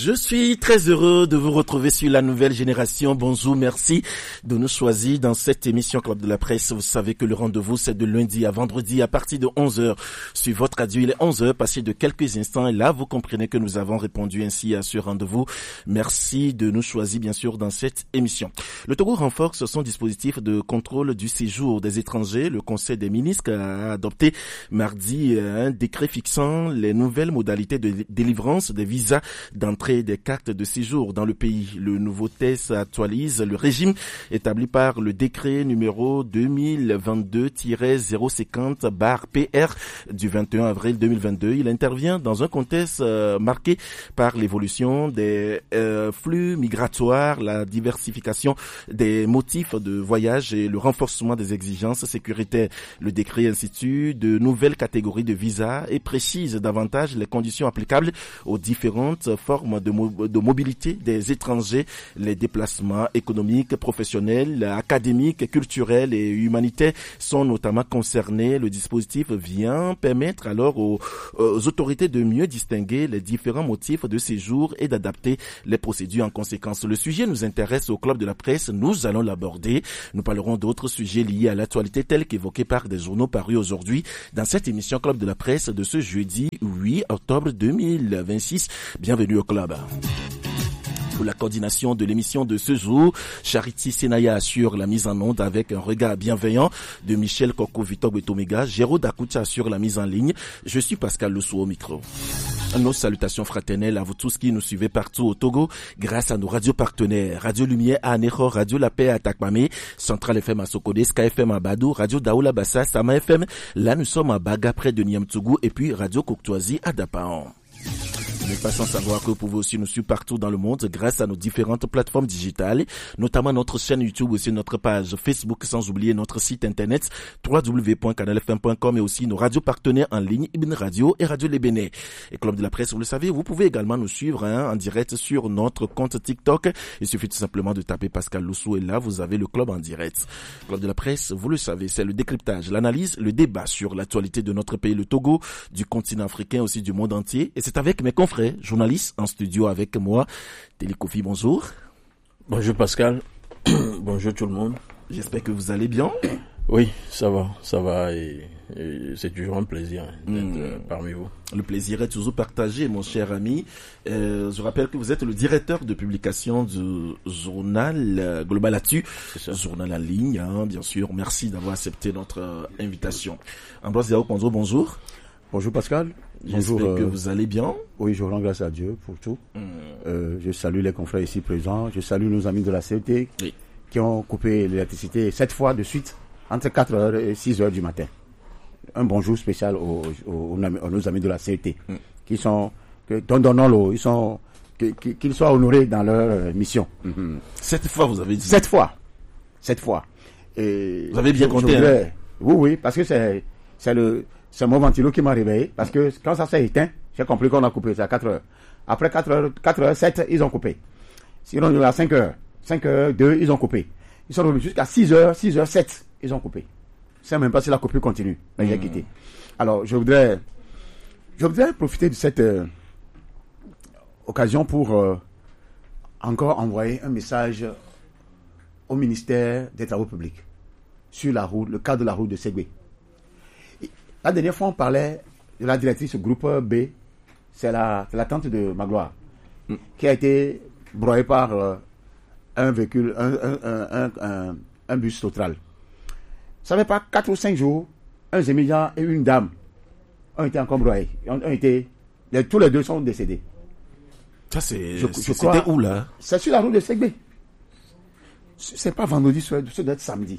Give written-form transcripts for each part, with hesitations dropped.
Je suis très heureux de vous retrouver sur la nouvelle génération. Bonjour, merci de nous choisir dans cette émission Club de la Presse. Vous savez que le rendez-vous, c'est de lundi à vendredi à partir de 11h sur votre radio. Il est 11h, passé de quelques instants. Et là, vous comprenez que nous avons répondu ainsi à ce rendez-vous. Merci de nous choisir, bien sûr, dans cette émission. Le Togo renforce son dispositif de contrôle du séjour des étrangers. Le Conseil des ministres a adopté mardi un décret fixant les nouvelles modalités de délivrance des visas d'entrée des cartes de séjour dans le pays. Le nouveau texte actualise le régime établi par le décret numéro 2022-050/PR du 21 avril 2022. Il intervient dans un contexte marqué par l'évolution des flux migratoires, la diversification des motifs de voyage et le renforcement des exigences sécuritaires. Le décret institue de nouvelles catégories de visas et précise davantage les conditions applicables aux différentes formes de mobilité des étrangers. Les déplacements économiques, professionnels, académiques, culturels et humanitaires sont notamment concernés. Le dispositif vient permettre alors aux autorités de mieux distinguer les différents motifs de séjour et d'adapter les procédures en conséquence. Le sujet nous intéresse au Club de la Presse. Nous allons l'aborder. Nous parlerons d'autres sujets liés à l'actualité tels qu'évoqués par des journaux parus aujourd'hui dans cette émission Club de la Presse de ce jeudi 8 octobre 2026. Bienvenue au club. Pour la coordination de l'émission de ce jour, Charity Senaya assure la mise en onde avec un regard bienveillant de Michel Koko-Vitor Betomega, Géraud Dakucha assure la mise en ligne. Je suis Pascal Loussou au micro. Nos salutations fraternelles à vous tous qui nous suivez partout au Togo grâce à nos radios partenaires. Radio Lumière à Anéro, Radio La Paix à Takmame, Central FM à Sokode, Sky FM à Badou, Radio Daoula Bassa, Sama FM. Là, nous sommes à Baga près de Niamtougou et puis Radio Coctoisie à Dapaon. Vous n'êtes pas sans savoir que vous pouvez aussi nous suivre partout dans le monde grâce à nos différentes plateformes digitales, notamment notre chaîne YouTube, aussi notre page Facebook, sans oublier notre site internet www.canalfm.com et aussi nos radios partenaires en ligne, Ibn Radio et Radio Les Béné. Et Club de la Presse, vous le savez, vous pouvez également nous suivre en direct sur notre compte TikTok. Il suffit tout simplement de taper Pascal Loussou et là, vous avez le club en direct. Club de la Presse, vous le savez, c'est le décryptage, l'analyse, le débat sur l'actualité de notre pays, le Togo, du continent africain, aussi du monde entier. Et c'est avec mes confrères journalistes en studio avec moi. Téli Kofi, bonjour. Bonjour Pascal. Bonjour tout le monde. J'espère que vous allez bien. Oui, ça va et c'est toujours un plaisir d'être parmi vous. Le plaisir est toujours partagé, mon cher ami. Je rappelle que vous êtes le directeur de publication du journal Global Actu, journal en ligne, bien sûr. Merci d'avoir accepté notre invitation. Ambroise Diao, bonjour. Bonjour Pascal. J'espère que vous allez bien. Oui, je rends grâce à Dieu pour tout. Je salue les confrères ici présents. Je salue nos amis de la CET qui ont coupé l'électricité 7 fois de suite entre 4h et 6h du matin. Un bonjour spécial aux nos amis de la CET qui sont qu'ils soient honorés dans leur mission. 7 fois, vous avez dit. 7 fois. Et vous avez bien compté. Oui, parce que c'est mon ventilo qui m'a réveillé, parce que quand ça s'est éteint, j'ai compris qu'on a coupé, c'est à 4h. Après 4h, 7, ils ont coupé. Sinon, à 5h, 2, ils ont coupé. Ils sont revenus jusqu'à 6h, 7, ils ont coupé. Je ne sais même pas si la coupure continue, mais j'ai quitté. Alors, je voudrais profiter de cette occasion pour encore envoyer un message au ministère des Travaux publics sur la route, le cas de la route de Ségué. La dernière fois, on parlait de la directrice groupe B, c'est la tante de Magloire, qui a été broyée par un véhicule, un bus Total. Ça fait pas 4 ou 5 jours, un émigrant et une dame ont été encore broyés. Tous les deux sont décédés. Ça, c'était où là? C'est sur la route de Ségué. C'est pas vendredi, ça doit être samedi.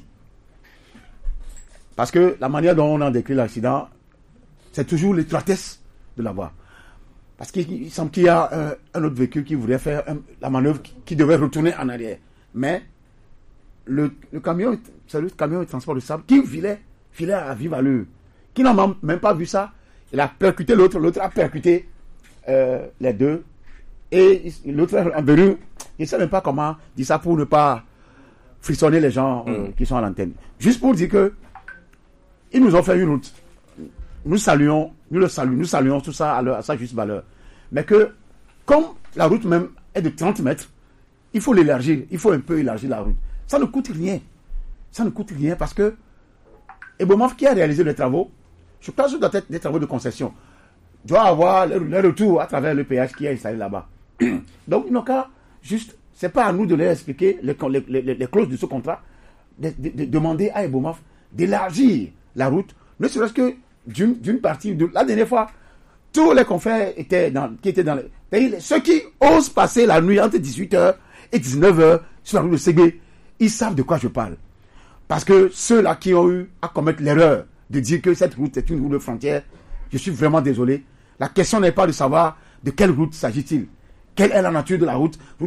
Parce que la manière dont on a décrit l'accident, c'est toujours l'étroitesse de la voie. Parce qu'il semble qu'il y a un autre véhicule qui voudrait faire la manœuvre qui devait retourner en arrière. Mais le camion, c'est le camion de transport de sable qui filait à vive allure. Qui n'a même pas vu ça. Il a percuté l'autre a percuté les deux. Et l'autre est venu, il ne sait même pas comment dire ça pour ne pas frissonner les gens qui sont à l'antenne. Juste pour dire que ils nous ont fait une route. Nous saluons tout ça à sa juste valeur. Mais que, comme la route même est de 30 mètres, il faut l'élargir, il faut un peu élargir la route. Ça ne coûte rien. Ça ne coûte rien parce que Ebomaf qui a réalisé les travaux, je pense que ça doit être des travaux de concession, doit avoir le retour à travers le péage qui est installé là-bas. Donc, ils n'ont qu'à juste, c'est pas à nous de leur expliquer les clauses de ce contrat, de demander à Ebomaf d'élargir la route, ne serait-ce que d'une partie. La dernière fois, tous les confrères qui étaient dans ceux qui osent passer la nuit entre 18h et 19h sur la route de Ségué, ils savent de quoi je parle. Parce que ceux-là qui ont eu à commettre l'erreur de dire que cette route est une route de frontière, je suis vraiment désolé. La question n'est pas de savoir de quelle route s'agit-il. Quelle est la nature de la route, route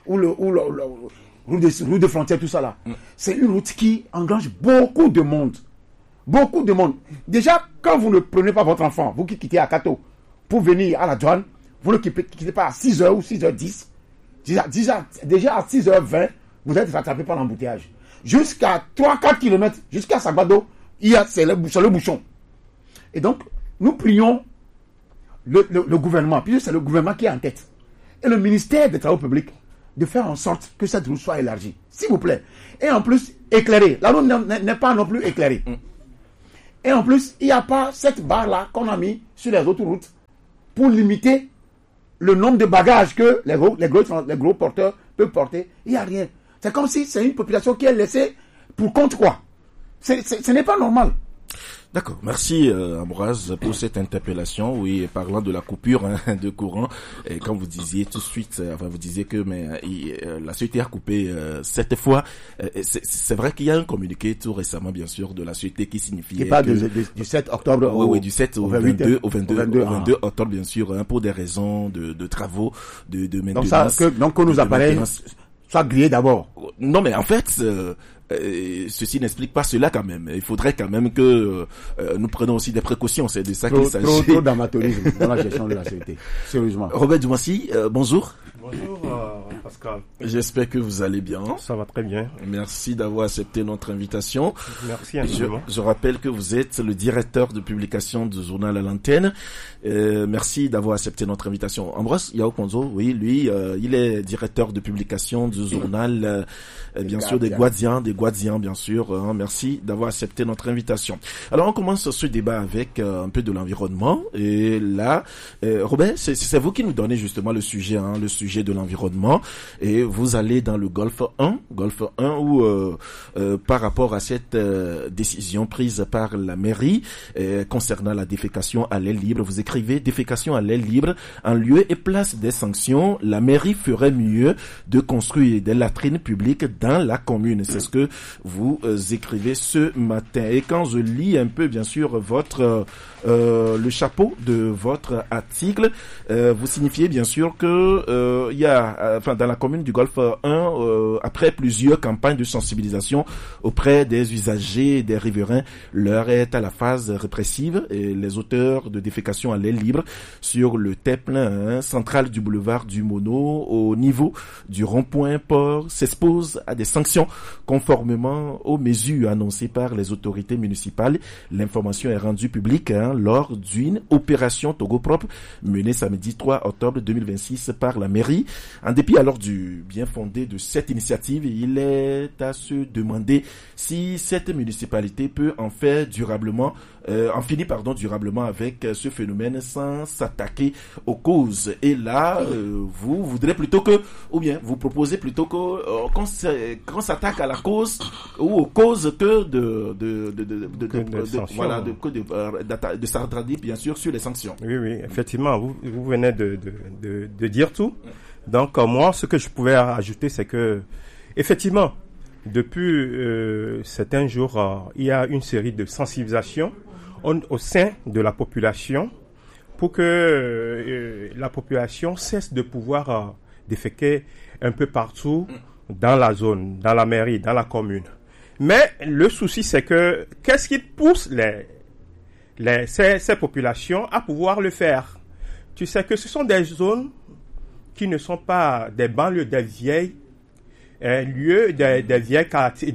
de frontière, tout ça là. C'est une route qui engrange beaucoup de monde. Beaucoup de monde. Déjà, quand vous ne prenez pas votre enfant, vous qui quittez Akato, pour venir à la douane, vous ne quittez pas à 6h ou 6h10. Déjà à 6h20, vous êtes rattrapé par l'embouteillage. Jusqu'à 3-4 km, jusqu'à Sagbado, c'est le bouchon. Et donc, nous prions le gouvernement, puisque c'est le gouvernement qui est en tête, et le ministère des Travaux publics, de faire en sorte que cette route soit élargie. S'il vous plaît. Et en plus, éclairée. La route n'est pas non plus éclairée. Et en plus, il n'y a pas cette barre-là qu'on a mis sur les autoroutes pour limiter le nombre de bagages que les gros porteurs peuvent porter. Il n'y a rien. C'est comme si c'est une population qui est laissée pour compte quoi. Ce n'est pas normal. D'accord, merci Ambroise pour cette interpellation. Oui, parlant de la coupure de courant, et quand vous disiez tout de suite, vous disiez que la société a coupé 7 fois. C'est vrai qu'il y a un communiqué tout récemment, bien sûr, de la société qui signifiait. Il parle du 7 octobre oui, du 7 au 22 octobre, bien sûr, pour des raisons de travaux, de maintenance. Donc que nos appareils soient grillés d'abord. Non, mais en fait. Ceci n'explique pas cela quand même. Il faudrait quand même que nous prenions aussi des précautions. C'est de ça qu'il s'agit. Trop d'amateurisme dans la gestion de la sécurité. Sérieusement. Robert Dumassi, bonjour. Bonjour Pascal. J'espère que vous allez bien. Ça va très bien. Merci d'avoir accepté notre invitation. Merci infiniment. Je rappelle que vous êtes le directeur de publication du journal à l'antenne. Merci d'avoir accepté notre invitation. Ambroise Yao-Konzo, oui, lui, il est directeur de publication du journal, bien sûr, des Guadians, bien sûr. Merci d'avoir accepté notre invitation. Alors, on commence ce débat avec un peu de l'environnement. Et là, Robert, c'est vous qui nous donnez justement le sujet de l'environnement. Et vous allez dans le Golfe 1 où, par rapport à cette décision prise par la mairie concernant la défécation à l'air libre, vous écrivez défécation à l'air libre en lieu et place des sanctions. La mairie ferait mieux de construire des latrines publiques dans la commune. C'est ce que vous écrivez ce matin. Et quand je lis un peu, bien sûr, le chapeau de votre article, vous signifiez bien sûr que il y a, dans la commune du Golfe 1, après plusieurs campagnes de sensibilisation auprès des usagers et des riverains, l'heure est à la phase répressive et les auteurs de défécation à l'air libre sur le terre-plein central du boulevard du Mono au niveau du rond-point port s'exposent à des sanctions conformément aux mesures annoncées par les autorités municipales. L'information est rendue publique lors d'une opération Togo propre menée samedi 3 octobre 2026 par la mairie. En dépit alors du bien fondé de cette initiative, il est à se demander si cette municipalité peut en finir durablement avec ce phénomène sans s'attaquer aux causes. Et là, vous voudrez plutôt que, ou bien vous proposez plutôt que qu'on s'attaque à la cause ou aux causes que de s'attarder bien sûr sur les sanctions. Oui, effectivement, vous venez de dire tout. Donc moi, ce que je pouvais ajouter, c'est que effectivement, depuis certains jours, il y a une série de sensibilisations au sein de la population pour que la population cesse de pouvoir déféquer un peu partout dans la zone, dans la mairie, dans la commune. Mais le souci, c'est que qu'est-ce qui pousse ces populations à pouvoir le faire? Tu sais que ce sont des zones qui ne sont pas des banlieues, des vieilles lieux, des vieilles quartiers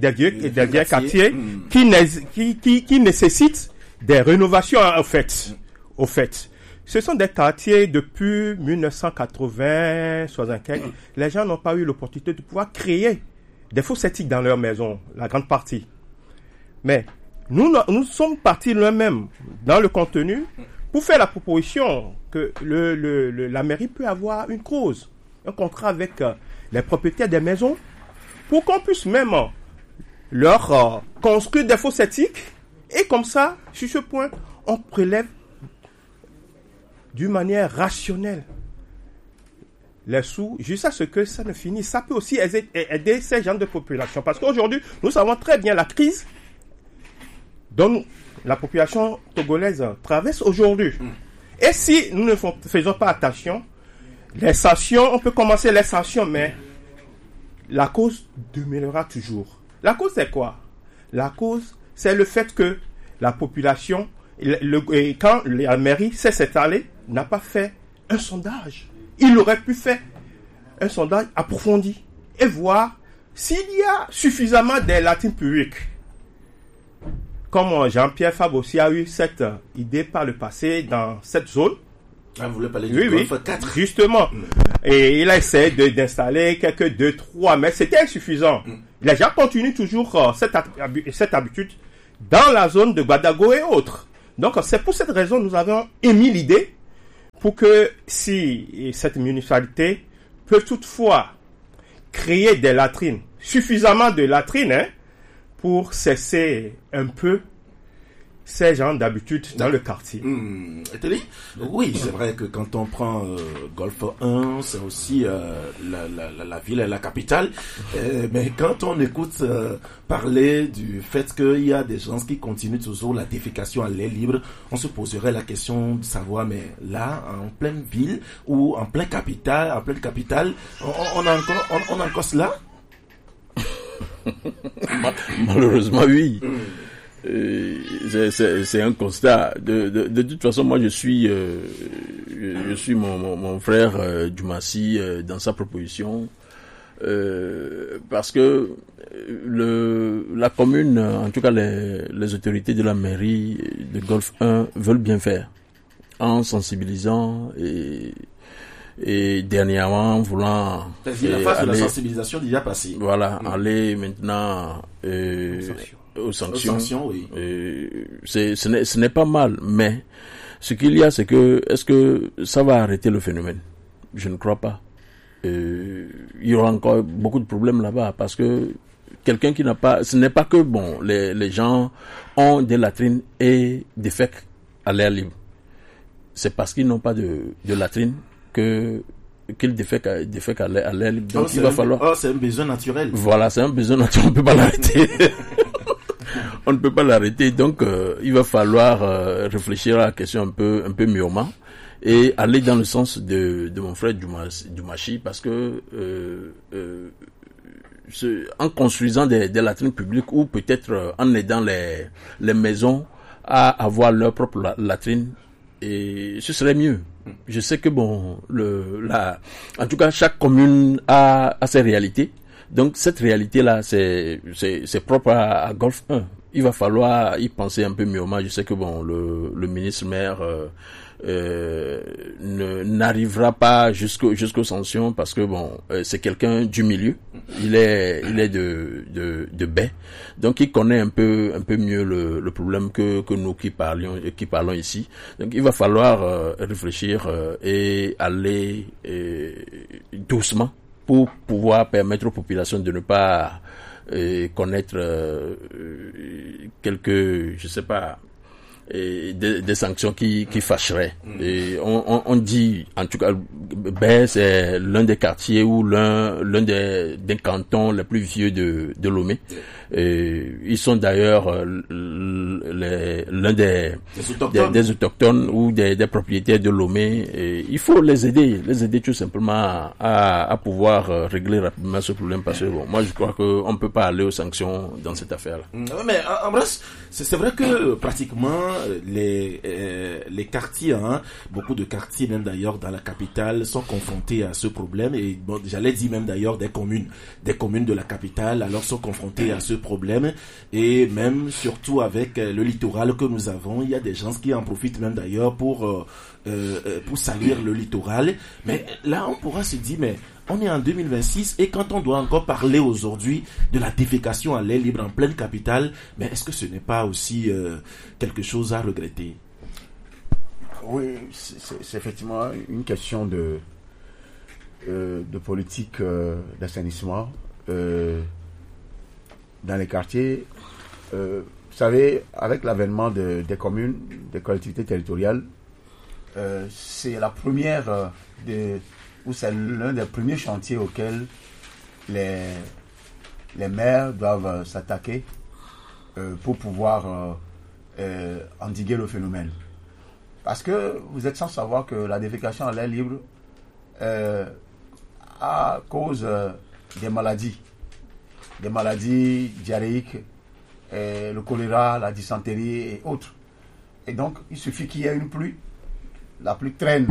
qui nécessitent des rénovations au fait. ce sont des quartiers depuis 1980, 75. Les gens n'ont pas eu l'opportunité de pouvoir créer des fosses septiques dans leur maison, la grande partie. Mais nous sommes partis loin même dans le contenu pour faire la proposition que la mairie peut avoir une clause, un contrat avec les propriétaires des maisons pour qu'on puisse même leur construire des fosses septiques. Et comme ça, sur ce point, on prélève d'une manière rationnelle les sous, jusqu'à ce que ça ne finisse. Ça peut aussi aider ces gens de population. Parce qu'aujourd'hui, nous savons très bien la crise dont la population togolaise traverse aujourd'hui. Et si nous ne faisons pas attention, les sanctions, on peut commencer les sanctions, mais la cause demeurera toujours. La cause, c'est quoi? La cause, c'est le fait que la population, quand la mairie s'est installée, n'a pas fait un sondage. Il aurait pu faire un sondage approfondi et voir s'il y a suffisamment de latrines publiques. Comme Jean-Pierre Fabre aussi a eu cette idée par le passé dans cette zone. Ah, vous voulez parler du Golfe 4? Justement. Et il a essayé d'installer quelques 2-3, mais c'était insuffisant. Les gens continuent toujours cette habitude dans la zone de Gbadago et autres. Donc, c'est pour cette raison que nous avons émis l'idée pour que si cette municipalité peut toutefois créer des latrines, suffisamment de latrines, pour cesser un peu ces gens d'habitude dans le quartier. Oui, c'est vrai que quand on prend Golfe 1, c'est aussi la ville et la capitale. Mais quand on écoute parler du fait qu'il y a des gens qui continuent toujours la défécation à l'air libre, on se poserait la question de savoir, mais là, en pleine ville ou en pleine capitale, on a encore cela? Malheureusement, oui. C'est un constat. De toute façon, moi, je suis mon frère Dumassi dans sa proposition, parce que la commune, en tout cas les autorités de la mairie de Golfe 1 veulent bien faire en sensibilisant et dernièrement voulant la phase de la sensibilisation déjà passée. Voilà, aller maintenant aux sanctions. Oui. Ce n'est pas mal, mais ce qu'il y a, c'est que est-ce que ça va arrêter le phénomène? Je ne crois pas. Il y aura encore beaucoup de problèmes là-bas, parce que quelqu'un qui n'a pas, ce n'est pas que les gens ont des latrines et des fecs à l'air libre. C'est parce qu'ils n'ont pas de latrines qu'ils défèquent à l'air libre. Donc il va falloir. C'est un besoin naturel. Voilà, c'est un besoin naturel. On ne peut pas l'arrêter. On ne peut pas l'arrêter. Donc il va falloir réfléchir à la question un peu mûrement et aller dans le sens de mon frère Dumassi, parce que en construisant des latrines publiques, ou peut-être en aidant les maisons à avoir leur propre latrine, et ce serait mieux. Je sais que en tout cas, chaque commune a ses réalités. Donc cette réalité-là, c'est propre à Golfe 1. Il va falloir y penser un peu mûrement. Je sais que le ministre-maire n'arrivera pas jusqu'aux sanctions, parce que c'est quelqu'un du milieu. Il est de baie, donc il connaît un peu mieux le problème que nous qui parlons ici. Donc il va falloir réfléchir et aller doucement pour pouvoir permettre aux populations de ne pas connaître quelques, je sais pas, des sanctions qui fâcheraient. Et on dit, en tout cas, c'est l'un des quartiers ou l'un des cantons les plus vieux de Lomé. Ils sont d'ailleurs l'un des autochtones ou des propriétaires de Lomé. Et il faut les aider tout simplement à pouvoir régler rapidement ce problème, parce que moi je crois qu'on ne peut pas aller aux sanctions dans cette affaire-là. Mais Ambroise, c'est vrai que pratiquement les quartiers, beaucoup de quartiers même d'ailleurs dans la capitale sont confrontés à ce problème et bon, j'allais dire même d'ailleurs des communes de la capitale alors sont confrontées à ce problème et même surtout avec le littoral que nous avons, il y a des gens qui en profitent même d'ailleurs pour salir le littoral. Mais là on pourra se dire mais on est en 2026 et quand on doit encore parler aujourd'hui de la défécation à l'air libre en pleine capitale, mais est-ce que ce n'est pas aussi quelque chose à regretter? Oui, c'est effectivement une question de politique d'assainissement dans les quartiers. Vous savez, avec l'avènement des communes, des collectivités territoriales, c'est la première ou c'est l'un des premiers chantiers auxquels les maires doivent s'attaquer pour pouvoir endiguer le phénomène. Parce que vous êtes sans savoir que la défécation à l'air libre cause des maladies diarrhéiques, le choléra, la dysenterie et autres. Et donc, il suffit qu'il y ait une pluie, la pluie traîne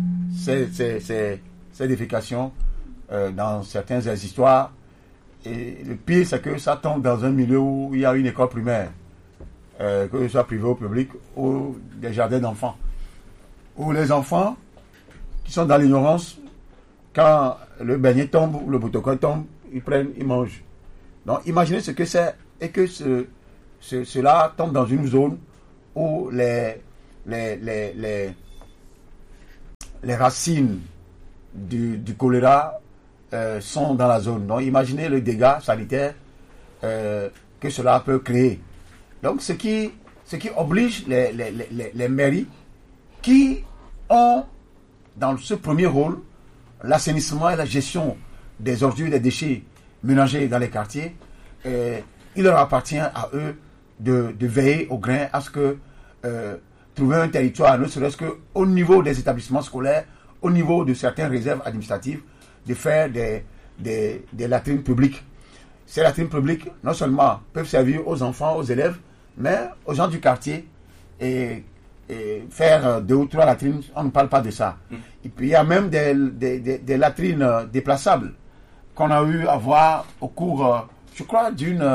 ces défécations dans certaines histoires. Et le pire, c'est que ça tombe dans un milieu où il y a une école primaire, que ce soit privé ou public, ou des jardins d'enfants, où les enfants qui sont dans l'ignorance, quand le beignet tombe ou le protocole tombe, ils prennent, ils mangent. Donc imaginez ce que c'est et que cela tombe dans une zone où les racines du choléra sont dans la zone. Donc imaginez le dégât sanitaire que cela peut créer. Donc ce qui oblige les mairies qui ont dans ce premier rôle l'assainissement et la gestion des ordures et des déchets ménagers dans les quartiers, il leur appartient à eux de veiller au grain à ce que trouver un territoire, ne serait-ce qu'au niveau des établissements scolaires, au niveau de certaines réserves administratives, de faire des latrines publiques. Ces latrines publiques, non seulement peuvent servir aux enfants, aux élèves, mais aux gens du quartier. Et faire 2 ou 3 latrines, on ne parle pas de ça. Et puis il y a même des latrines déplaçables qu'on a eu à voir au cours, je crois,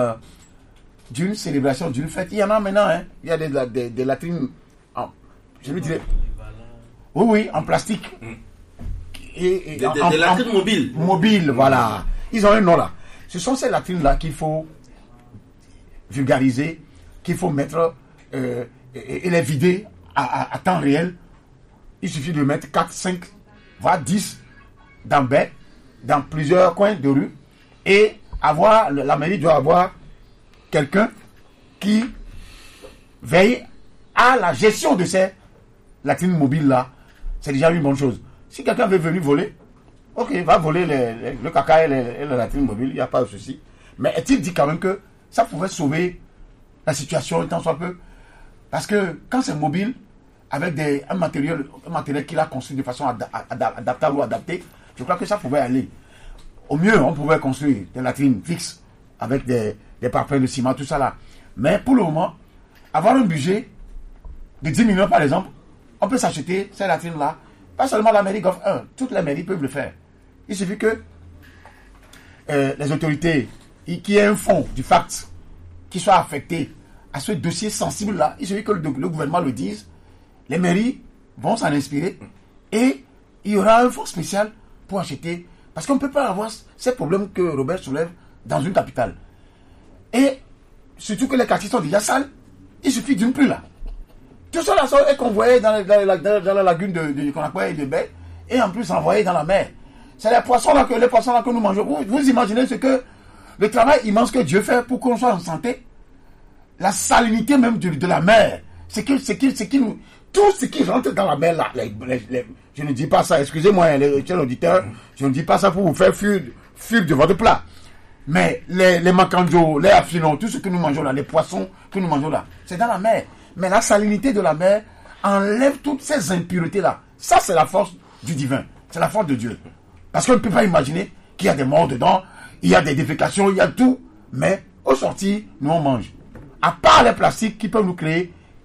d'une célébration, d'une fête. Il y en a maintenant, il y a des latrines, je lui dirais, oui, en plastique. Et des latrines mobiles. Mobiles, voilà. Ils ont un nom là. Ce sont ces latrines-là qu'il faut vulgariser, qu'il faut mettre et les vider à temps réel. Il suffit de mettre 4, 5, voire 10 dans plusieurs coins de rue et la mairie doit avoir quelqu'un qui veille à la gestion de ces latrines mobiles-là. C'est déjà une bonne chose. Si quelqu'un veut venir voler, ok, va voler le caca et les latrines mobiles, il n'y a pas de souci. Mais est-il dit quand même que ça pouvait sauver la situation tant soit peu? Parce que quand c'est mobile, avec un matériel qu'il a construit de façon adaptable ou adaptée, je crois que ça pouvait aller. Au mieux, on pouvait construire des latrines fixes avec des parpaings de ciment, tout ça là. Mais pour le moment, avoir un budget de 10 millions par exemple, on peut s'acheter ces latrines-là. Pas seulement la mairie Goff 1, toutes les mairies peuvent le faire. Il suffit que les autorités, qu'il y ait un fonds du FACT qui soit affecté à ce dossier sensible-là, il suffit que le gouvernement le dise, les mairies vont s'en inspirer et il y aura un fonds spécial pour acheter. Parce qu'on ne peut pas avoir ces problèmes que Robert soulève dans une capitale. Et surtout que les quartiers sont déjà sales, il suffit d'une pluie là. Tout ça là est convoyé dans la lagune de Conakry et de Baie et en plus envoyé dans la mer. C'est les poissons là que nous mangeons. Vous imaginez ce que le travail immense que Dieu fait pour qu'on soit en santé? La salinité même de la mer. Tout ce qui rentre dans la mer là, je ne dis pas ça, excusez-moi, les auditeurs, je ne dis pas ça pour vous faire fuir de votre plat. Mais les macanjo, les affinons, tout ce que nous mangeons là, les poissons que nous mangeons là, c'est dans la mer. Mais la salinité de la mer enlève toutes ces impuretés là. Ça, c'est la force du divin. C'est la force de Dieu. Parce qu'on ne peut pas imaginer qu'il y a des morts dedans, il y a des défécations, il y a tout. Mais au sortir, nous on mange. À part les plastiques qui peuvent nous créer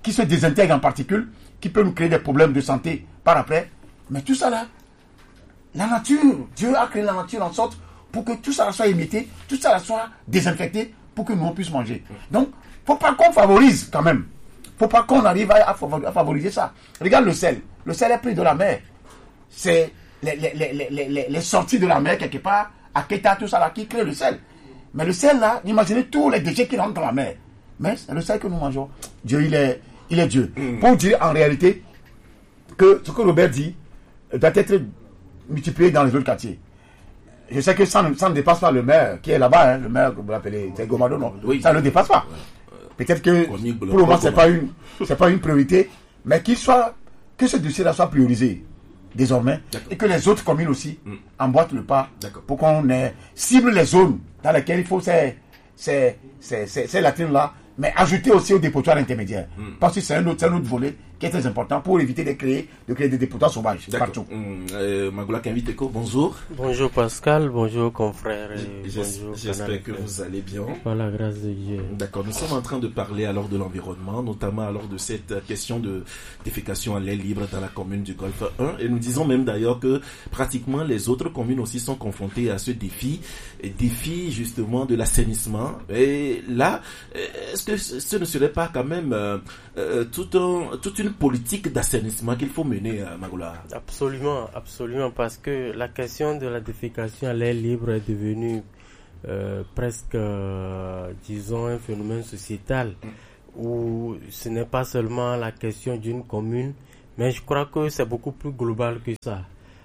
qui se désintègrent en particules, qui peuvent nous créer des problèmes de santé par après. Mais tout ça là, la nature, Dieu a créé la nature en sorte pour que tout ça soit émité, tout ça soit désinfecté pour que nous on puisse manger. Donc, faut pas qu'on favorise quand même. Faut pas qu'on arrive à favoriser ça. Regarde le sel. Le sel est pris de la mer. C'est les sorties de la mer quelque part, à Keta, tout ça là, qui crée le sel. Mais le sel là, imaginez tous les déchets qui rentrent dans la mer. Mais c'est le sel que nous mangeons. Dieu, il est Dieu. Pour dire en réalité que ce que Robert dit doit être multiplié dans les autres quartiers. Je sais que ça ne dépasse pas le maire qui est là-bas, hein, le maire que vous l'appelez, c'est Gomado, non. Oui. Ça ne dépasse pas. Peut-être que pour le moment c'est pas une priorité, mais que ce dossier-là soit priorisé désormais et que les autres communes aussi emboîtent le pas pour qu'on cible les zones dans lesquelles il faut ces latrines-là, mais ajouter aussi aux dépotoirs intermédiaires. Parce que c'est un autre volet qui est très important pour éviter de créer des dépotoirs sauvages partout. Magoula Kambiteko, bonjour. Bonjour Pascal, bonjour confrères. J'espère que vous allez bien. Par la grâce de Dieu. D'accord, nous sommes en train de parler alors de l'environnement, notamment alors de cette question de défécation à l'air libre dans la commune du Golfe 1. Et nous disons même d'ailleurs que pratiquement les autres communes aussi sont confrontées à ce défi justement de l'assainissement. Et là, est-ce que ce ne serait pas quand même toute une politique d'assainissement qu'il faut mener à Magoula? Absolument, parce que la question de la défécation à l'air libre est devenue presque, disons, un phénomène sociétal où ce n'est pas seulement la question d'une commune, mais je crois que c'est beaucoup plus global que ça.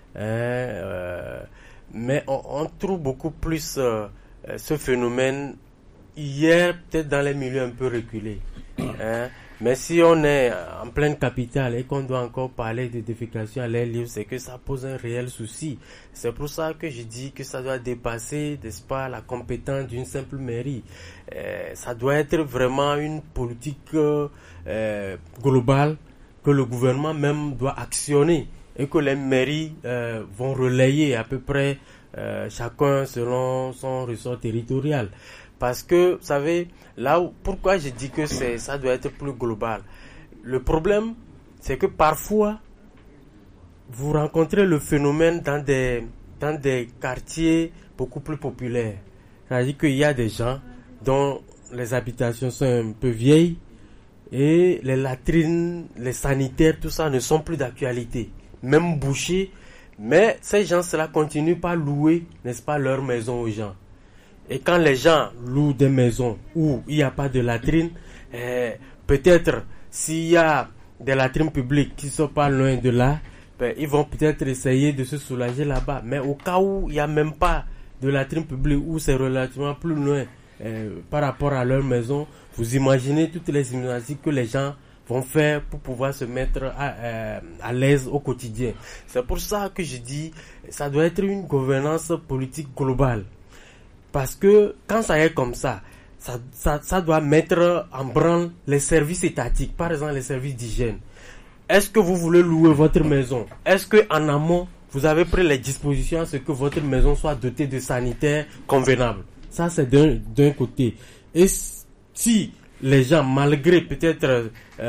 Mais on trouve beaucoup plus ce phénomène hier, peut-être dans les milieux un peu reculés. Mais si on est en pleine capitale et qu'on doit encore parler de défécation à l'air libre, c'est que ça pose un réel souci. C'est pour ça que je dis que ça doit dépasser, n'est-ce pas, la compétence d'une simple mairie. Ça doit être vraiment une politique globale que le gouvernement même doit actionner et que les mairies vont relayer à peu près chacun selon son ressort territorial. Parce que, vous savez, pourquoi je dis que ça doit être plus global? Le problème, c'est que parfois, vous rencontrez le phénomène dans des quartiers beaucoup plus populaires. C'est-à-dire qu'il y a des gens dont les habitations sont un peu vieilles et les latrines, les sanitaires, tout ça ne sont plus d'actualité. Même bouchés, mais ces gens-là continuent pas à louer, n'est-ce pas, leur maison aux gens. Et quand les gens louent des maisons où il n'y a pas de latrine, peut-être s'il y a des latrines publiques qui ne sont pas loin de là, ils vont peut-être essayer de se soulager là-bas. Mais au cas où il n'y a même pas de latrine publique, où c'est relativement plus loin par rapport à leur maison, vous imaginez toutes les gymnastiques que les gens vont faire pour pouvoir se mettre à l'aise au quotidien. C'est pour ça que je dis ça doit être une gouvernance politique globale. Parce que quand ça est comme ça doit mettre en branle les services étatiques, par exemple les services d'hygiène. Est-ce que vous voulez louer votre maison? Est-ce qu'en amont, vous avez pris les dispositions à ce que votre maison soit dotée de sanitaires convenables? Ça, c'est d'un côté. Et si les gens, malgré peut-être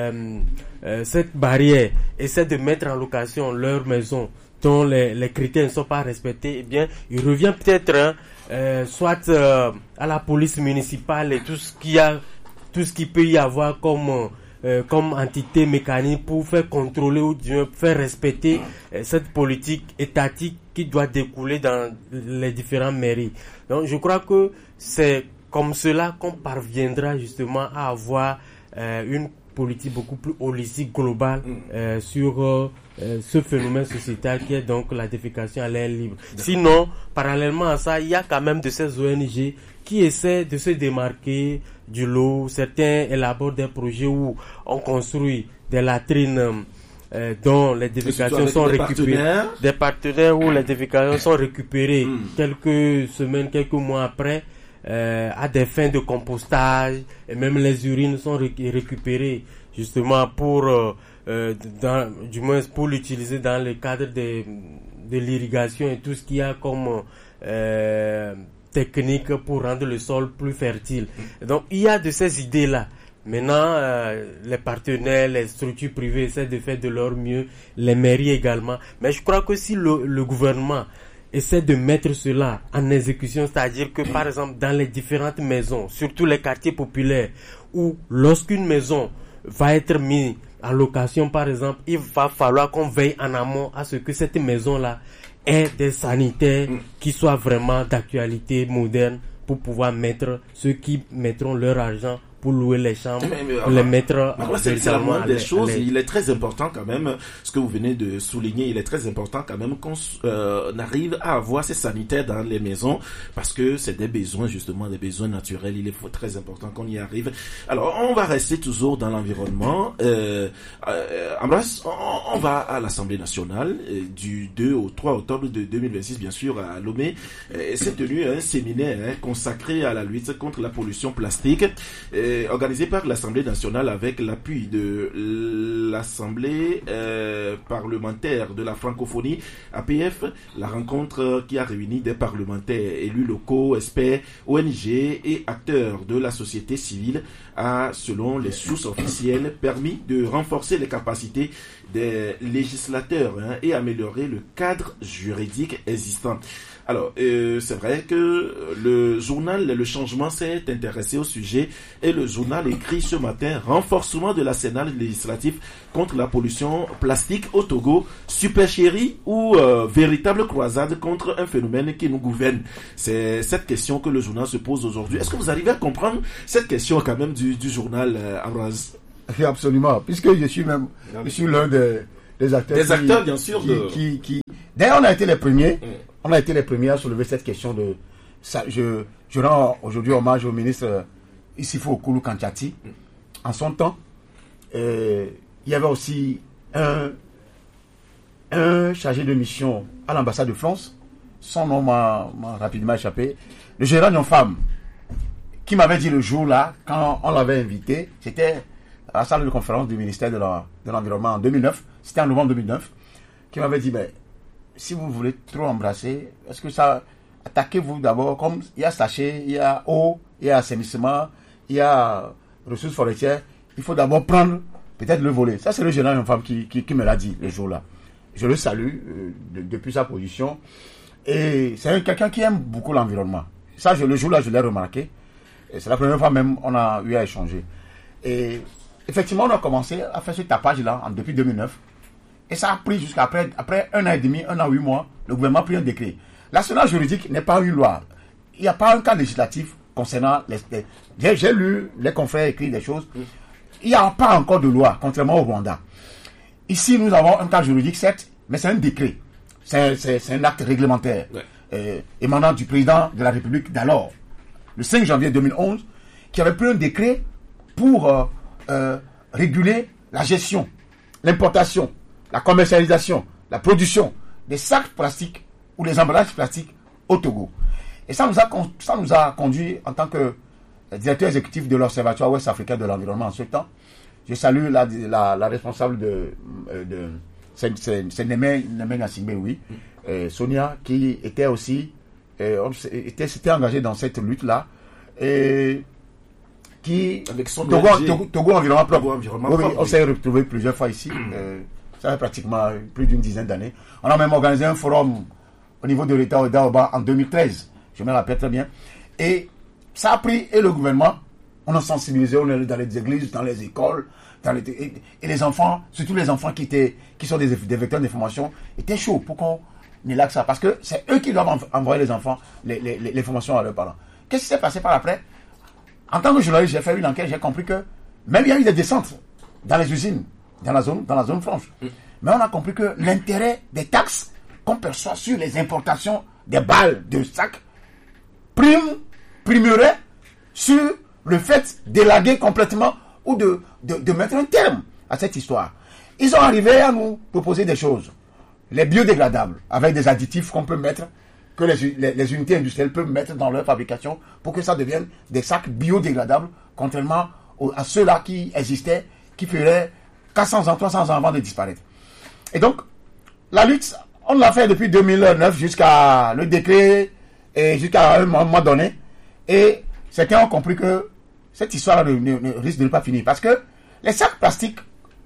cette barrière, essaient de mettre en location leur maison dont les critères ne sont pas respectés, eh bien, il revient peut-être soit à la police municipale et tout ce qui peut y avoir comme entité mécanique pour faire contrôler ou faire respecter cette politique étatique qui doit découler dans les différentes mairies. Donc je crois que c'est comme cela qu'on parviendra justement à avoir une politique beaucoup plus holistique, globale sur ce phénomène sociétal qui est donc la défécation à l'air libre. Sinon, parallèlement à ça, il y a quand même de ces ONG qui essaient de se démarquer du lot. Certains élaborent des projets où on construit des latrines dont les défécations sont récupérées. Des partenaires où les défécations sont récupérées quelques semaines, quelques mois après. À des fins de compostage, et même les urines sont récupérées justement pour du moins pour l'utiliser dans le cadre de l'irrigation et tout ce qu'il y a comme technique pour rendre le sol plus fertile. Et donc il y a de ces idées là Maintenant, les partenaires, les structures privées essaient de faire de leur mieux, les mairies également. Mais je crois que si le gouvernement essaie de mettre cela en exécution, c'est-à-dire que par exemple dans les différentes maisons, surtout les quartiers populaires, où lorsqu'une maison va être mise en location par exemple, il va falloir qu'on veille en amont à ce que cette maison-là ait des sanitaires qui soient vraiment d'actualité moderne pour pouvoir mettre ceux qui mettront leur argent pour louer les chambres, pour les mettre... C'est la moindre des choses. Il est très important quand même, ce que vous venez de souligner, il est très important quand même qu'on arrive à avoir ces sanitaires dans les maisons, parce que c'est des besoins, justement, des besoins naturels. Il est très important qu'on y arrive. Alors, on va rester toujours dans l'environnement. Ambroise, on va à l'Assemblée nationale du 2 au 3 octobre de 2026, bien sûr, à Lomé. C'est tenu un séminaire consacré à la lutte contre la pollution plastique, organisé par l'Assemblée nationale avec l'appui de l'Assemblée parlementaire de la francophonie, APF, la rencontre qui a réuni des parlementaires, élus locaux, experts, ONG et acteurs de la société civile a, selon les sources officielles, permis de renforcer les capacités des législateurs et améliorer le cadre juridique existant. Alors, c'est vrai que le journal Le Changement s'est intéressé au sujet et le journal écrit ce matin « Renforcement de l'arsenal législatif contre la pollution plastique au Togo, supercherie ou véritable croisade contre un phénomène qui nous gouverne ?» C'est cette question que le journal se pose aujourd'hui. Est-ce que vous arrivez à comprendre cette question quand même du journal, Ambroise? Absolument, puisque je suis l'un des acteurs. Des acteurs, bien sûr. D'ailleurs, on a été les premiers. On a été les premiers à soulever cette question de ça. Je rends aujourd'hui hommage au ministre Issifo Okulu Kanchati. En son temps, il y avait aussi un chargé de mission à l'ambassade de France. Son nom m'a rapidement échappé. Le général Nyonfam, qui m'avait dit le jour-là, quand on l'avait invité, c'était à la salle de conférence du ministère de l'Environnement en 2009. C'était en novembre 2009. Qui m'avait dit, si vous voulez trop embrasser, est-ce que ça... Attaquez-vous d'abord, comme il y a sachet, il y a eau, il y a assainissement, il y a ressources forestières. Il faut d'abord prendre peut-être le volet. Ça, c'est le général Nyonfam qui me l'a dit le jour-là. Je le salue depuis sa position. Et c'est quelqu'un qui aime beaucoup l'environnement. Ça, le jour-là, je l'ai remarqué. Et c'est la première fois même on a eu à échanger. Et effectivement, on a commencé à faire ce tapage-là depuis 2009. Et ça a pris jusqu'à après 1 an et demi, 1 an 8 mois, le gouvernement a pris un décret. L'arsenal juridique n'est pas une loi. Il n'y a pas un cas législatif concernant j'ai lu les confrères écrire des choses. Il n'y a pas encore de loi, contrairement au Rwanda. Ici, nous avons un cas juridique, certes, mais c'est un décret. C'est un acte réglementaire émanant du président de la République d'alors, le 5 janvier 2011, qui avait pris un décret pour réguler la gestion, l'importation, la commercialisation, la production des sacs plastiques ou des emballages plastiques au Togo. Et ça nous a conduit en tant que directeur exécutif de l'Observatoire ouest-africain de l'environnement en ce temps. Je salue la responsable c'est Némé Nassimbe, oui, Sonia, qui était aussi s'était engagée dans cette lutte-là, et qui avec son Togo Environnement Propre. Oui, on s'est retrouvé plusieurs fois ici. Ça fait pratiquement plus d'une dizaine d'années. On a même organisé un forum au niveau de l'État d'Aoba en 2013. Je me rappelle très bien. Et ça a pris, et le gouvernement, on a sensibilisé, on est dans les églises, dans les écoles, et les enfants, surtout les enfants qui sont des vecteurs d'information, étaient chauds pour qu'on élève ça. Parce que c'est eux qui doivent envoyer les enfants, les formations à leurs parents. Qu'est-ce qui s'est passé par après? En tant que journaliste, j'ai fait une enquête, j'ai compris que même il y a eu des descentes dans les usines, dans la zone franche. Mais on a compris que l'intérêt des taxes qu'on perçoit sur les importations des balles, de sacs, primerait sur le fait d'élaguer complètement ou de mettre un terme à cette histoire. Ils sont arrivés à nous proposer des choses. Les biodégradables, avec des additifs qu'on peut mettre, que les unités industrielles peuvent mettre dans leur fabrication pour que ça devienne des sacs biodégradables, contrairement à ceux-là qui existaient, qui feraient 400 ans, 300 ans avant de disparaître. Et donc, la lutte, on l'a fait depuis 2009 jusqu'à le décret et jusqu'à un moment donné. Et certains ont compris que cette histoire risque de ne pas finir. Parce que les sacs plastiques,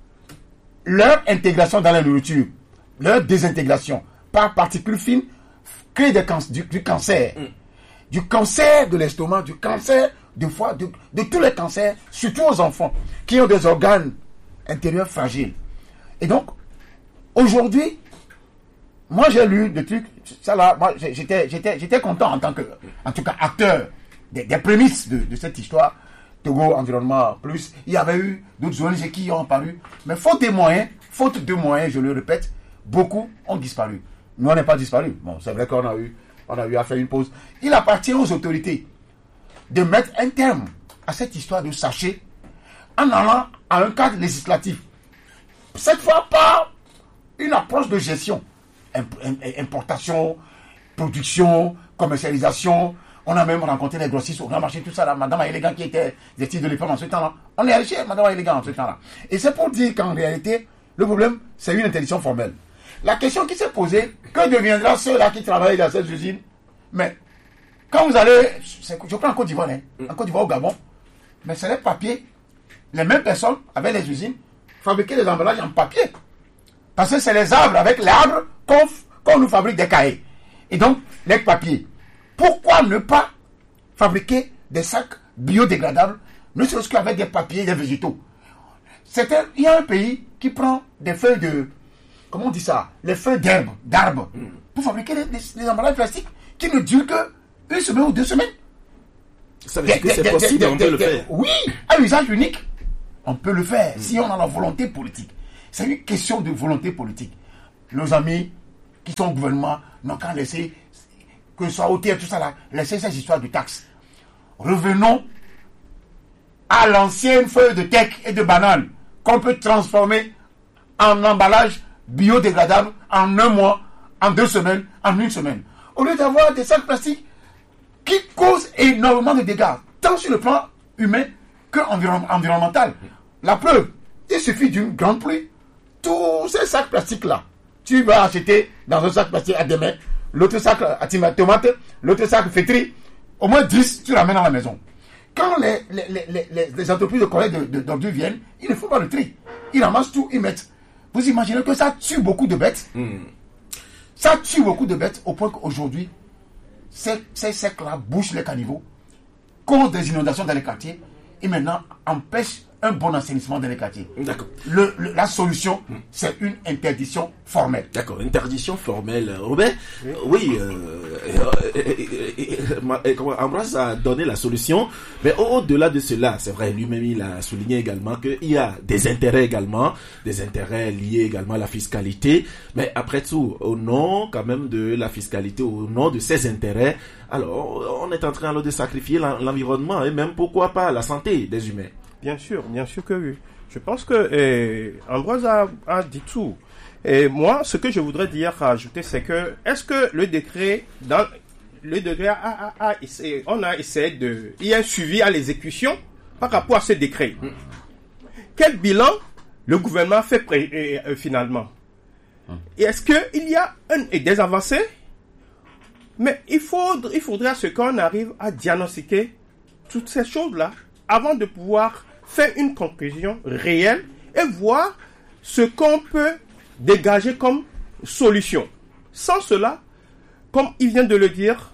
leur intégration dans la nourriture, leur désintégration par particules fines, crée du cancer. Du cancer de l'estomac, du cancer du foie, de tous les cancers, surtout aux enfants qui ont des organes intérieurs fragiles. Et donc, aujourd'hui, moi j'ai lu des trucs, ça là, moi j'étais content en tant que, en tout cas, acteur des prémices de cette histoire. Togo Environnement Plus, il y avait eu d'autres ONG qui ont apparu, mais faute de moyens, je le répète, beaucoup ont disparu. Nous on n'est pas disparu. Bon, c'est vrai qu'on a eu à faire une pause. Il appartient aux autorités de mettre un terme à cette histoire de sachets en allant à un cadre législatif. Cette fois, pas une approche de gestion. Importation, production, commercialisation. On a même rencontré les grossistes au grand marché, tout ça là. Madame Aélégant qui était directrice de l'EPAM en ce temps-là. On est allé chez Madame Aélégant en ce temps-là. Et c'est pour dire qu'en réalité, le problème, c'est une interdiction formelle. La question qui s'est posée, que deviendra ceux-là qui travaillent dans cette usine? Mais quand vous allez, je prends en Côte d'Ivoire, en Côte d'Ivoire au Gabon, mais c'est les papiers, les mêmes personnes avec les usines fabriquaient des emballages en papier. Parce que c'est les arbres, avec les arbres qu'on nous fabrique des cahiers. Et donc, les papiers. Pourquoi ne pas fabriquer des sacs biodégradables, ne serait-ce qu'avec des papiers et des végétaux? Il y a un pays qui prend des feuilles de, comment on dit ça, les feuilles d'arbres, pour fabriquer des emballages plastiques qui ne durent que 1 semaine ou 2 semaines. Ça veut dire que c'est possible, on peut le faire. Oui, à usage unique, on peut le faire si on a la volonté politique. C'est une question de volonté politique. Nos amis qui sont au gouvernement n'ont qu'à laisser, que ce soit OTR, tout ça là, laisser ces histoires de taxes. Revenons à l'ancienne feuille de teck et de banane qu'on peut transformer en emballage biodégradable en 1 mois, en 2 semaines, en 1 semaine. Au lieu d'avoir des sacs plastiques qui causent énormément de dégâts, tant sur le plan humain que environnemental. La preuve, il suffit d'une grande pluie. Tous ces sacs plastiques-là, tu vas acheter dans un sac plastique à demain, l'autre sac à tomate, l'autre sac fétri, au moins 10, tu ramènes à la maison. Quand les entreprises de collecte d'ordures viennent, ils ne font pas le tri. Ils ramassent tout, ils mettent. Vous imaginez que ça tue beaucoup de bêtes. Ça tue beaucoup de bêtes au point qu'aujourd'hui, ces sacs-là bouchent les caniveaux, causent des inondations dans les quartiers et maintenant empêchent un bon assainissement dans les quartiers. D'accord. La solution, c'est une interdiction formelle. D'accord, interdiction formelle. Robert, oui, Ambroise a donné la solution, mais au-delà de cela, c'est vrai, lui-même il a souligné également qu'il y a des intérêts également, des intérêts liés également à la fiscalité, mais après tout, au nom quand même de la fiscalité, au nom de ces intérêts, alors on est en train alors de sacrifier l'environnement et même pourquoi pas la santé des humains. Bien sûr que oui. Je pense que Ambroise a dit tout. Et moi, ce que je voudrais ajouter, c'est que est-ce que le décret, on a essayé il y a un suivi à l'exécution par rapport à ce décret. Quel bilan le gouvernement fait finalement? Et est-ce qu'il y a des avancées? Mais il faudrait ce qu'on arrive à diagnostiquer toutes ces choses-là avant de pouvoir faire une conclusion réelle et voir ce qu'on peut dégager comme solution. Sans cela, comme il vient de le dire,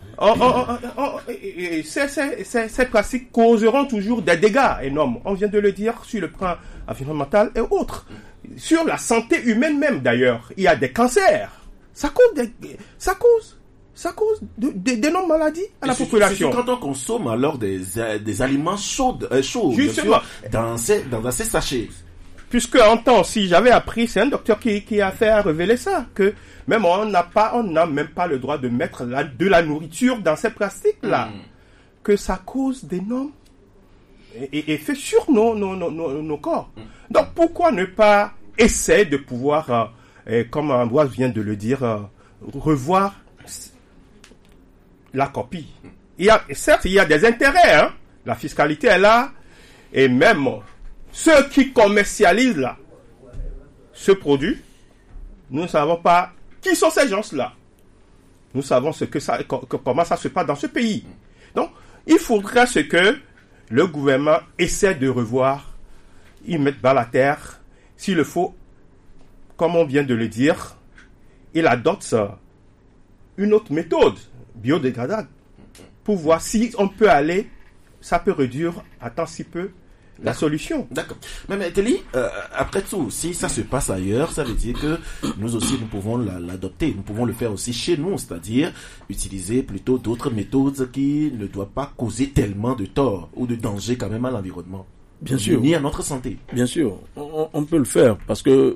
ces pratiques causeront toujours des dégâts énormes. On vient de le dire sur le plan environnemental et autres. Sur la santé humaine même d'ailleurs, il y a des cancers. Ça cause d'énormes maladies à la population. Quand on consomme alors des aliments chauds, justement, dans ces sachets. Puisque en temps, si j'avais appris, c'est un docteur qui a fait révéler ça, que même on n'a même pas le droit de mettre de la nourriture dans ces plastiques-là, que ça cause d'énormes effets sur nos corps. Donc pourquoi ne pas essayer de pouvoir, comme Ambroise vient de le dire, revoir la copie. Certes, il y a des intérêts, la fiscalité est là, et même ceux qui commercialisent là, ce produit, nous ne savons pas qui sont ces gens-là. Nous savons comment ça se passe dans ce pays. Donc, il faudrait que le gouvernement essaie de revoir, ils mettent bas la terre. S'il le faut, comme on vient de le dire, il adopte une autre méthode biodégradable pour voir si on peut aller, ça peut réduire à tant si peu la solution. D'accord. Mais Teli, après tout, si ça se passe ailleurs, ça veut dire que nous aussi, nous pouvons l'adopter. Nous pouvons le faire aussi chez nous, c'est-à-dire utiliser plutôt d'autres méthodes qui ne doivent pas causer tellement de tort ou de danger quand même à l'environnement. Bien sûr. Ni à notre santé. Bien sûr, on peut le faire parce que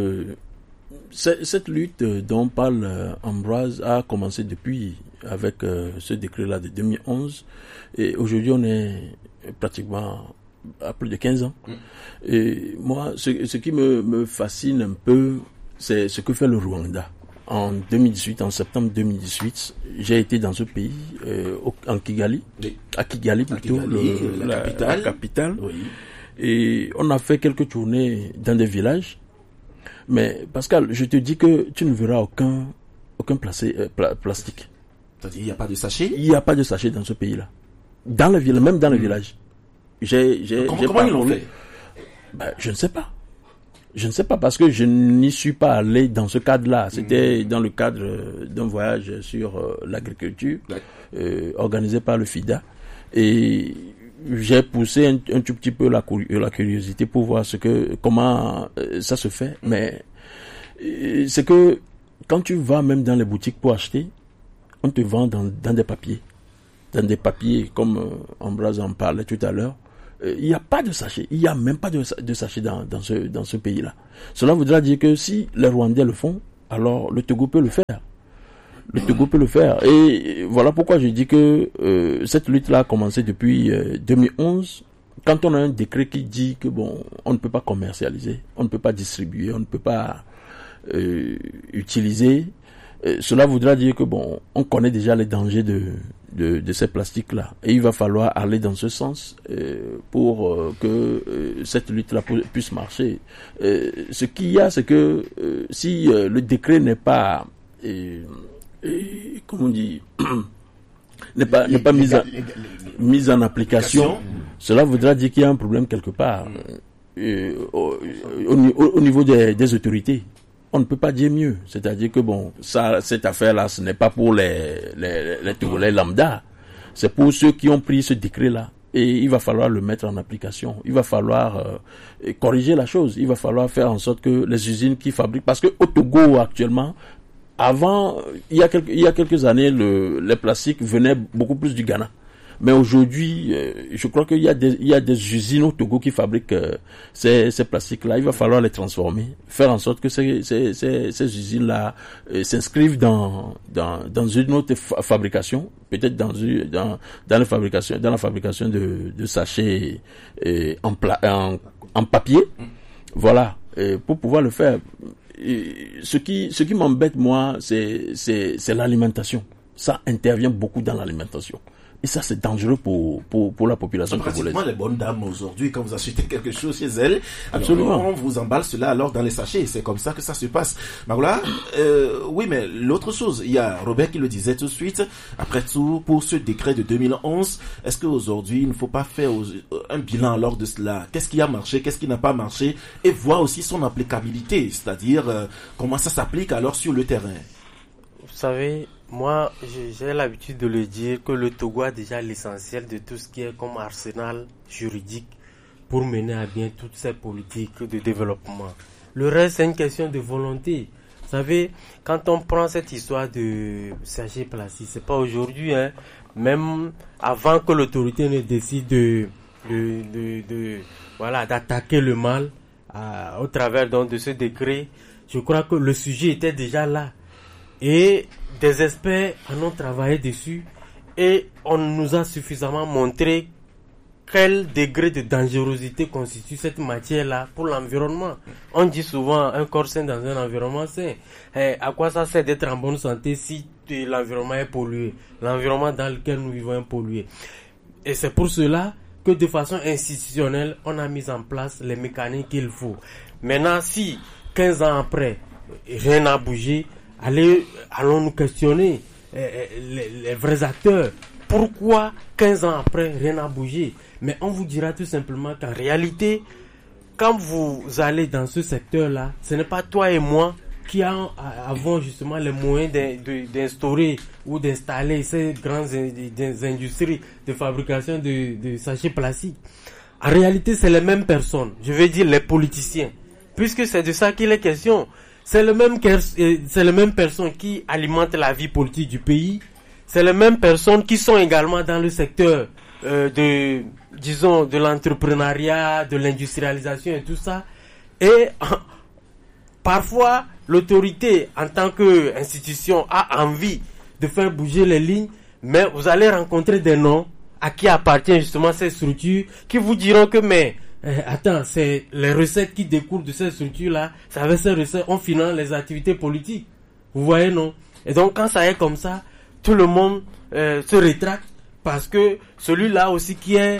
cette lutte dont parle Ambroise a commencé depuis avec ce décret-là de 2011 et aujourd'hui on est pratiquement à plus de 15 ans. Et moi, ce qui me fascine un peu, c'est ce que fait le Rwanda. En 2018, en septembre 2018, j'ai été dans ce pays, en Kigali, à Kigali plutôt, la capitale. Oui. Et on a fait quelques tournées dans des villages. Mais Pascal, je te dis que tu ne verras aucun plastique. C'est-à-dire, il n'y a pas de sachet? Il n'y a pas de sachet dans ce pays-là. Dans le village, même dans le village. Comment ils l'ont fait? Je ne sais pas. Je ne sais pas parce que je n'y suis pas allé dans ce cadre-là. C'était dans le cadre d'un voyage sur l'agriculture organisé par le FIDA. Et j'ai poussé un tout petit peu la curiosité pour voir comment ça se fait. Mais c'est que quand tu vas même dans les boutiques pour acheter, on te vend dans des papiers. Dans des papiers, comme Ambroise en parlait tout à l'heure. Il n'y a pas de sachet. Il n'y a même pas de sachet dans ce pays-là. Cela voudra dire que si les Rwandais le font, alors le Togo peut le faire. Le Togo peut le faire. Et voilà pourquoi je dis que cette lutte-là a commencé depuis 2011. Quand on a un décret qui dit que on ne peut pas commercialiser, on ne peut pas distribuer, on ne peut pas utiliser, cela voudra dire que on connaît déjà les dangers de ces plastiques-là. Et il va falloir aller dans ce sens pour que cette lutte-là puisse marcher. Ce qu'il y a, c'est que si le décret n'est pas, comment on dit, n'est pas mis en application, cela voudra dire qu'il y a un problème quelque part au niveau des autorités. On ne peut pas dire mieux. C'est-à-dire que cette affaire-là, ce n'est pas pour les Togolais lambda. C'est pour ceux qui ont pris ce décret-là. Et il va falloir le mettre en application. Il va falloir corriger la chose. Il va falloir faire en sorte que les usines qui fabriquent, parce que au Togo actuellement, avant, il y a quelques années, les plastiques venaient beaucoup plus du Ghana. Mais aujourd'hui, je crois qu'il y a des usines au Togo qui fabriquent ces plastiques-là. Il va falloir les transformer, faire en sorte que ces usines-là s'inscrivent dans une autre fabrication, peut-être dans la fabrication de sachets en papier. Voilà, pour pouvoir le faire. Ce qui m'embête, moi, c'est l'alimentation. Ça intervient beaucoup dans l'alimentation. Et ça, c'est dangereux pour la population congolaise. Pratiquement, les bonnes dames aujourd'hui, quand vous achetez quelque chose chez elles, absolument, on vous emballe cela alors dans les sachets. C'est comme ça que ça se passe. Maroula, oui, mais l'autre chose, il y a Robert qui le disait tout de suite. Après tout, pour ce décret de 2011, est-ce qu'aujourd'hui, il ne faut pas faire un bilan alors de cela? Qu'est-ce qui a marché, qu'est-ce qui n'a pas marché? Et voir aussi son applicabilité, c'est-à-dire comment ça s'applique alors sur le terrain. Vous savez, moi, j'ai l'habitude de le dire que le Togo a déjà l'essentiel de tout ce qui est comme arsenal juridique pour mener à bien toutes ces politiques de développement. Le reste, c'est une question de volonté. Vous savez, quand on prend cette histoire de sachet plastique, c'est pas aujourd'hui, hein, même avant que l'autorité ne décide d'attaquer le mal au travers donc de ce décret, je crois que le sujet était déjà là. Et des experts en ont travaillé dessus et on nous a suffisamment montré quel degré de dangerosité constitue cette matière-là pour l'environnement. On dit souvent un corps sain dans un environnement sain. À quoi ça sert d'être en bonne santé si l'environnement est pollué? L'environnement dans lequel nous vivons est pollué. Et c'est pour cela que de façon institutionnelle, on a mis en place les mécaniques qu'il faut. Maintenant, si 15 ans après, rien n'a bougé, allons nous questionner les vrais acteurs pourquoi 15 ans après, rien n'a bougé? Mais on vous dira tout simplement qu'en réalité, quand vous allez dans ce secteur-là, ce n'est pas toi et moi qui avons justement les moyens d'instaurer ou d'installer ces grandes industries de fabrication de sachets plastiques. En réalité, c'est les mêmes personnes, je veux dire les politiciens, puisque c'est de ça qu'il est question. C'est les mêmes personnes qui alimentent la vie politique du pays. C'est les mêmes personnes qui sont également dans le secteur de l'entrepreneuriat, de l'industrialisation et tout ça. Et parfois, l'autorité, en tant qu'institution, a envie de faire bouger les lignes, mais vous allez rencontrer des noms à qui appartiennent justement ces structures, qui vous diront que, attends, c'est les recettes qui découlent de ces structures-là, c'est avec ces recettes, on finance les activités politiques. Vous voyez, non? Et donc, quand ça est comme ça, tout le monde se rétracte, parce que celui-là aussi qui est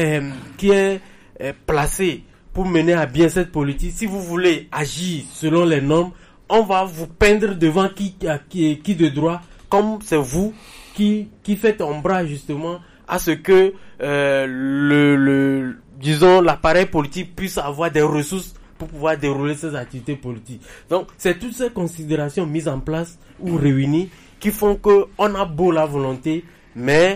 placé pour mener à bien cette politique, si vous voulez agir selon les normes, on va vous peindre devant qui de droit, comme c'est vous qui faites ombrage justement à ce que l'appareil politique puisse avoir des ressources pour pouvoir dérouler ses activités politiques. Donc, c'est toutes ces considérations mises en place ou réunies qui font que on a beau la volonté, mais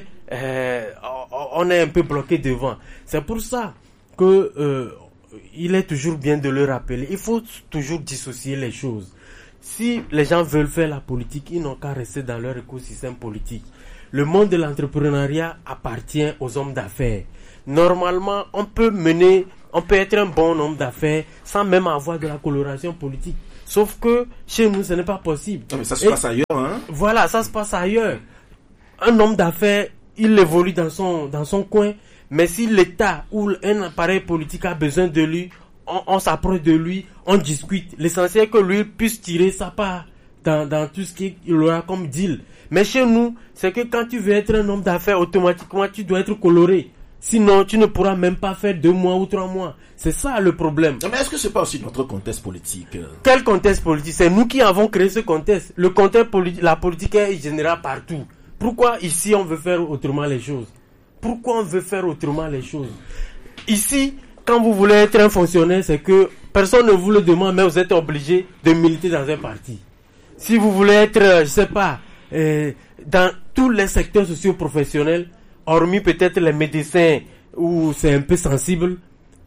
on est un peu bloqué devant. C'est pour ça que il est toujours bien de le rappeler. Il faut toujours dissocier les choses. Si les gens veulent faire la politique, ils n'ont qu'à rester dans leur écosystème politique. Le monde de l'entrepreneuriat appartient aux hommes d'affaires. Normalement, on peut être un bon homme d'affaires sans même avoir de la coloration politique. Sauf que chez nous, ce n'est pas possible. Non, mais ça se passe ailleurs, hein? Voilà, ça se passe ailleurs. Un homme d'affaires, il évolue dans son coin, mais si l'État ou un appareil politique a besoin de lui, on s'approche de lui, on discute. L'essentiel est que lui puisse tirer sa part dans tout ce qu'il aura comme deal. Mais chez nous, c'est que quand tu veux être un homme d'affaires, automatiquement, tu dois être coloré. Sinon, tu ne pourras même pas faire 2 mois ou 3 mois. C'est ça le problème. Mais est-ce que c'est pas aussi notre contexte politique? Quel contexte politique? C'est nous qui avons créé ce contexte. Le contexte politique, la politique est générale partout. Pourquoi ici on veut faire autrement les choses? Pourquoi on veut faire autrement les choses? Ici, quand vous voulez être un fonctionnaire, c'est que personne ne vous le demande, mais vous êtes obligé de militer dans un parti. Si vous voulez être, je sais pas, dans tous les secteurs socio-professionnels, hormis peut-être les médecins où c'est un peu sensible,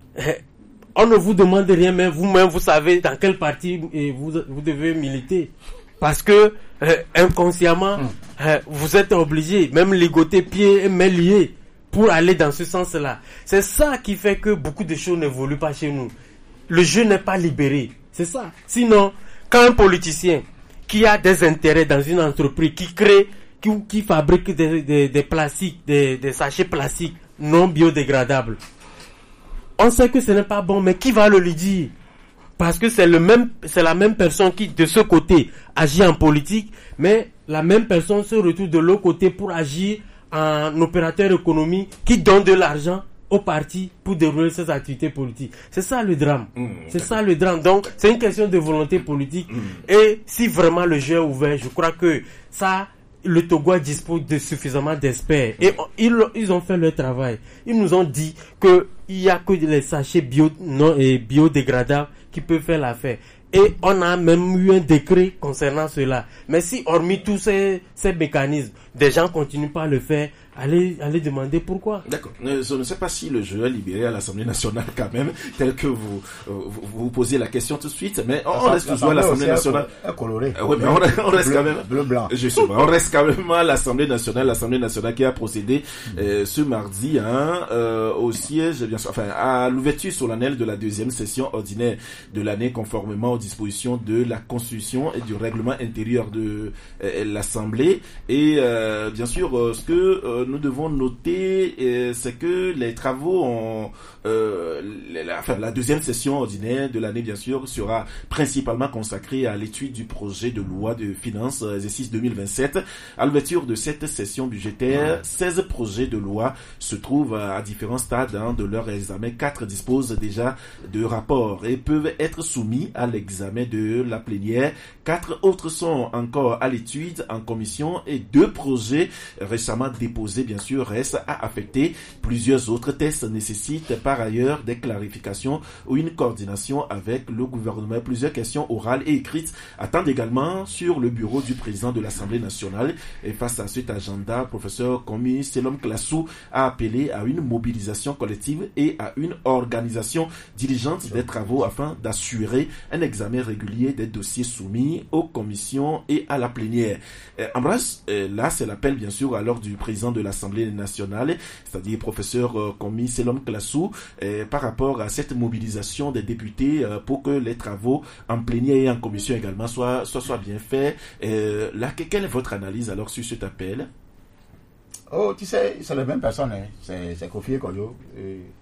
on ne vous demande rien, mais vous-même vous savez dans quel parti vous devez militer. Parce que inconsciemment, vous êtes obligé, même ligoter pieds et mains liés, pour aller dans ce sens-là. C'est ça qui fait que beaucoup de choses n'évoluent pas chez nous. Le jeu n'est pas libéré. C'est ça. Sinon, quand un politicien qui a des intérêts dans une entreprise, qui fabrique des plastiques, des sachets plastiques non biodégradables, on sait que ce n'est pas bon, mais qui va le lui dire? Parce que c'est la même personne qui, de ce côté, agit en politique, mais la même personne se retrouve de l'autre côté pour agir en opérateur économique qui donne de l'argent au parti pour dérouler ses activités politiques. C'est ça le drame. C'est ça le drame. Donc, c'est une question de volonté politique. Et si vraiment le jeu est ouvert, je crois que ça, le Togo dispose de suffisamment d'experts. Et ils ont fait leur travail. Ils nous ont dit qu'il n'y a que les sachets biodégradables qui peuvent faire l'affaire. Et on a même eu un décret concernant cela. Mais si, hormis tous ces mécanismes, des gens continuent pas à le faire, allez demander pourquoi. D'accord. Je ne sais pas si le jeu est libéré à l'Assemblée nationale quand même, tel que vous posez la question tout de suite, mais on reste toujours à l'Assemblée nationale. Coloré. Oui, mais on reste quand même. Bleu-blanc. On reste quand même à l'Assemblée nationale qui a procédé ce mardi au siège, bien sûr, à l'ouverture solennelle de la 2e session ordinaire de l'année conformément aux dispositions de la Constitution et du règlement intérieur de l'Assemblée. Et bien sûr, ce que nous devons noter, c'est que les travaux la 2e session ordinaire de l'année, bien sûr, sera principalement consacrée à l'étude du projet de loi de finances exercice 2027. À l'ouverture de cette session budgétaire, 16 projets de loi se trouvent à différents stades de leur examen. 4 disposent déjà de rapports et peuvent être soumis à l'examen de la plénière. 4 autres sont encore à l'étude en commission et 2 projets récemment déposés proposé, bien sûr, reste à affecter. Plusieurs autres tests nécessitent par ailleurs des clarifications ou une coordination avec le gouvernement. Plusieurs questions orales et écrites attendent également sur le bureau du président de l'Assemblée nationale. Et face à cet agenda, professeur Komi Selom Klassou a appelé à une mobilisation collective et à une organisation diligente des travaux afin d'assurer un examen régulier des dossiers soumis aux commissions et à la plénière. Ambroise, là c'est l'appel bien sûr alors du président de l'Assemblée nationale, c'est-à-dire professeur Komi Selom Klassou, par rapport à cette mobilisation des députés pour que les travaux en plénière et en commission également soient bien faits. Là, quelle est votre analyse alors sur cet appel? Oh, tu sais, c'est la même personne, hein. C'est Kofi Kojo.